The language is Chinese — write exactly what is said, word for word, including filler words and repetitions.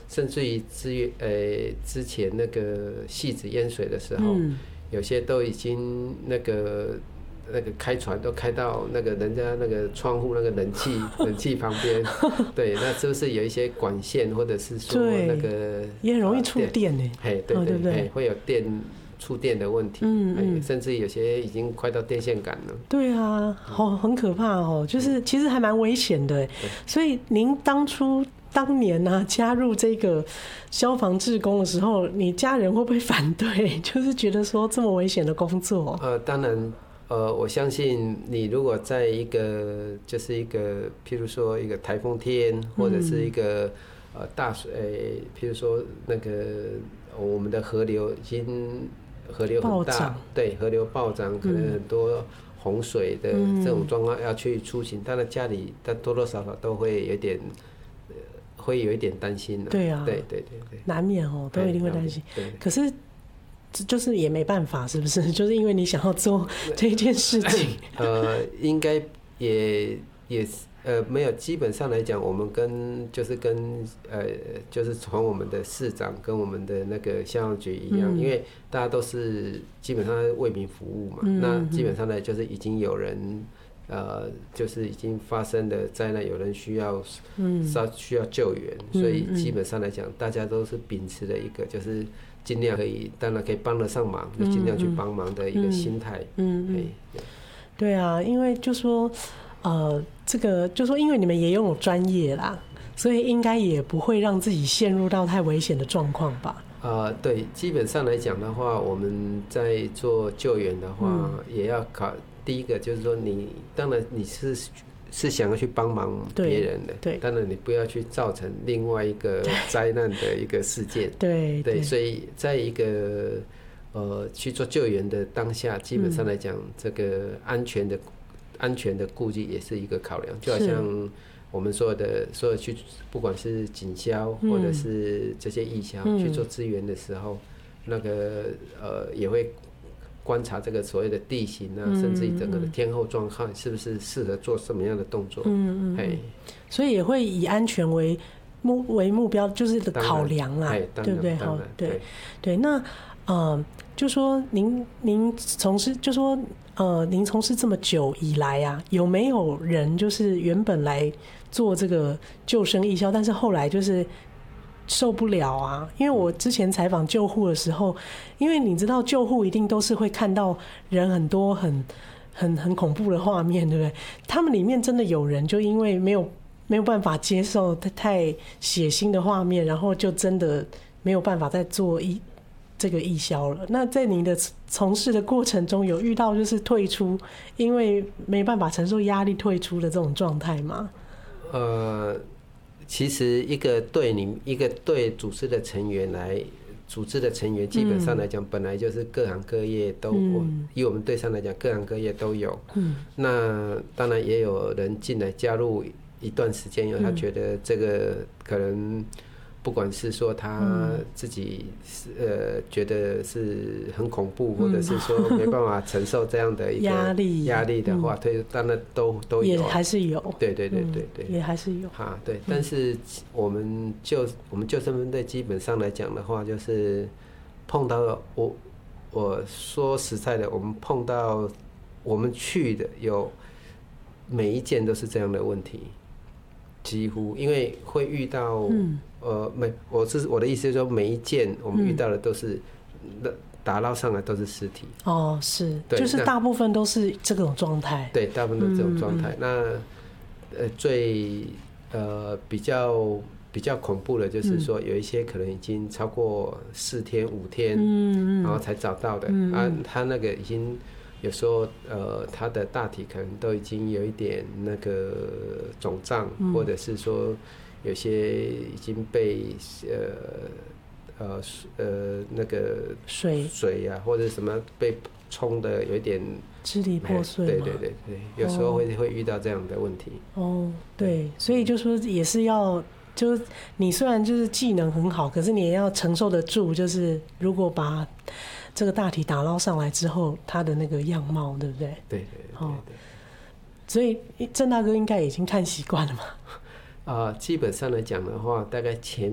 甚至于之呃之前那个戏子淹水的时候，嗯、有些都已经那个。那个开船都开到那个人家那个窗户那个冷气冷气旁边，对，那是不是有一些管线或者是说那个也很容易触电呢？ 哎、呃，对 对, 对, 对, 对， 会有电触电的问题，嗯嗯，甚至有些已经快到电线杆了。 对啊，好，很可怕哦，就是其实还蛮危险的。所以您当初当年呢、啊、加入这个消防志工的时候，你家人会不会反对？就是觉得说这么危险的工作？ 呃，当然。呃，我相信你如果在一个就是一个，譬如说一个台风天，或者是一个、嗯、呃大水，譬如说那个我们的河流已经河流很大，对，河流暴涨，可能很多洪水的这种状况要去出行，当然家里但多多少少都会有点，呃、会有一点担心的。 对啊， 对对对对， 难免哦，都一定会担心。 对， 可是。就是也没办法，是不是？就是因为你想要做这件事情。 呃，应该也也呃没有，基本上来讲，我们跟就是跟呃就是从我们的市长跟我们的那个消防局一样，嗯、因为大家都是基本上为民服务嘛，嗯、那基本上呢就是已经有人呃就是已经发生的灾难，有人需要嗯需要救援，嗯、所以基本上来讲，大家都是秉持了一个就是。尽量可以，当然可以帮得上忙，就尽量去帮忙的一个心态。嗯嗯， 嗯，对啊，因为就说，呃，这个就说，因为你们也拥有专业啦，所以应该也不会让自己陷入到太危险的状况吧？ 啊、呃，对，基本上来讲的话，我们在做救援的话，嗯、也要考第一个就是说你，你当然你是。是想要去帮忙别人的， 对， 当然你不要去造成另外一个灾难的一个事件， 对对, 对，所以在一个呃去做救援的当下，基本上来讲，嗯、这个安全的安全的顾忌也是一个考量，就好像我们说的，所有去不管是警消或者是这些义消、嗯、去做支援的时候，那个呃也会。观察这个所谓的地形啊，嗯、甚至于整个的天候状况，是不是适合做什么样的动作？嗯嗯， 所以也会以安全为目为目标，就是的考量啦，对不对？好，对对。那呃，就说您您从事，就说呃，您从事这么久以来啊，有没有人就是原本来做这个救生义消，但是后来就是受不了啊？因为我之前采访救护的时候，因为你知道救护一定都是会看到人很多很很很恐怖的画面，对不对？他们里面真的有人就因为没有没有办法接受太血腥的画面，然后就真的没有办法再做义这个义消了。那在你的从事的过程中，有遇到就是退出，因为没办法承受压力退出的这种状态吗？ 呃。其实一个队里一个队组织的成员来组织的成员，基本上来讲，嗯、本来就是各行各业都，嗯、以我们队上来讲，各行各业都有。嗯、那当然也有人进来加入一段时间以后，他觉得这个可能。不管是说他自己呃觉得是很恐怖，或者是说没办法承受这样的一个压力压力的话，对，当然都都有， 也还是有， 对对对对对， 也还是有哈，对。但是我们救我们救生分队基本上来讲的话，就是碰到我我说实在的，我们碰到我们去的有每一件都是这样的问题。几乎，因为会遇到，嗯、呃，没，我是我的意思是说，每一件我们遇到的都是，嗯、打捞上来都是尸体。 哦，是，就是大部分都是这种状态。 对，大部分都是这种状态。嗯、那，呃，最呃比较比较恐怖的就是说，有一些可能已经超过四天五天，嗯、然后才找到的，嗯、啊，他那个已经。有时候，呃，他的大体可能都已经有一点那个肿胀，嗯、或者是说有些已经被呃呃呃那个水水啊，或者什么被冲的有一点支离破碎。 对对对对，有时候会、哦、会遇到这样的问题。 哦，对，所以就说也是要，就是你虽然就是技能很好，可是你也要承受得住，就是如果把。这个大体打捞上来之后，它的那个样貌，对不对？ 对对对对、哦。 所以郑大哥应该已经看习惯了嘛。 啊、呃，基本上来讲的话，大概前